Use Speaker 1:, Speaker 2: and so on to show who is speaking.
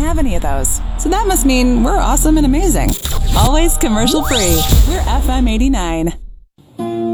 Speaker 1: have any of those. So that must mean we're awesome and amazing. Always commercial free. We're FM 89.